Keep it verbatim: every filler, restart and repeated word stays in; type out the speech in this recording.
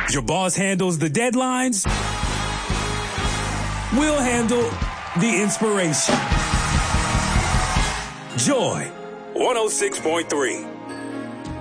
Your boss handles the deadlines. We'll handle the inspiration. Joy, one oh six point three.